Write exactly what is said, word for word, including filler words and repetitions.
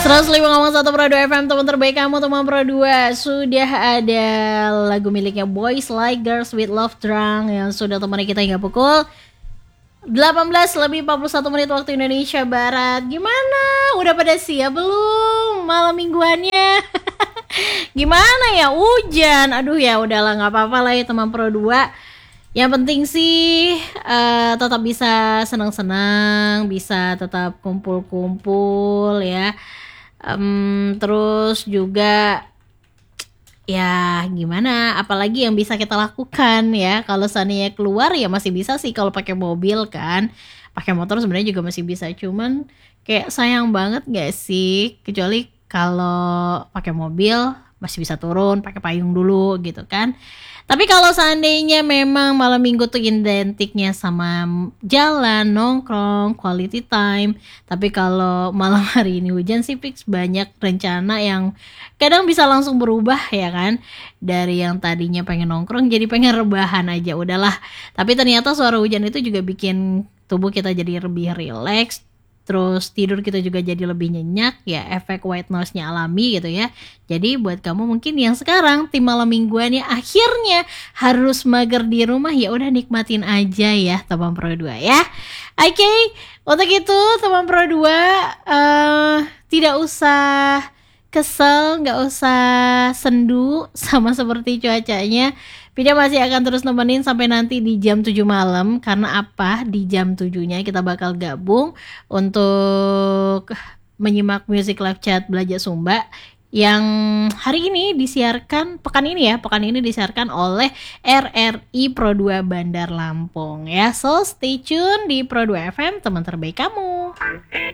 seratus lima koma satu Pro dua F M, teman terbaik kamu, teman Pro dua. Sudah ada lagu miliknya Boys Like Girls with Love Drunk yang sudah temani kita hingga pukul delapan belas lebih empat puluh satu menit waktu Indonesia Barat. Gimana? Udah pada siap belum malam mingguannya? Gimana ya, hujan? Aduh ya udahlah, gak apa-apa lah ya teman Pro dua. Yang penting sih uh, tetap bisa senang-senang, bisa tetap kumpul-kumpul ya. Um, terus juga ya gimana, apalagi yang bisa kita lakukan ya. Kalau seandainya keluar ya masih bisa sih kalau pakai mobil kan. Pakai motor sebenarnya juga masih bisa, cuman kayak sayang banget gak sih, kecuali kalau pakai mobil masih bisa turun pakai payung dulu gitu kan. Tapi kalau seandainya memang malam minggu tuh identiknya sama jalan, nongkrong, quality time. Tapi kalau malam hari ini hujan sih fix banyak rencana yang kadang bisa langsung berubah ya kan. Dari yang tadinya pengen nongkrong jadi pengen rebahan aja, udahlah. Tapi ternyata suara hujan itu juga bikin tubuh kita jadi lebih rileks. Terus tidur kita juga jadi lebih nyenyak ya, efek white noise-nya alami gitu ya. Jadi buat kamu mungkin yang sekarang tim malam mingguannya akhirnya harus mager di rumah, ya udah nikmatin aja ya teman Pro dua ya. Oke, okay, untuk itu teman Pro dua uh, tidak usah kesel, nggak usah sendu sama seperti cuacanya. Pida masih akan terus nemenin sampai nanti di jam tujuh malam. Karena apa? Di jam tujuh-nya kita bakal gabung untuk menyimak Music Live Chat Belajar Sumba yang hari ini disiarkan, pekan ini ya, pekan ini disiarkan oleh R R I Pro dua Bandar Lampung ya. So stay tune di Pro dua F M, teman terbaik kamu.